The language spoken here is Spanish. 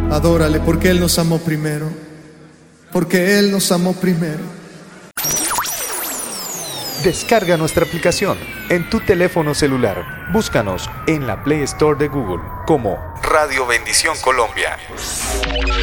Adórale porque Él nos amó primero. Porque Él nos amó primero. Descarga nuestra aplicación en tu teléfono celular. Búscanos en la Play Store de Google como Radio Bendición Colombia.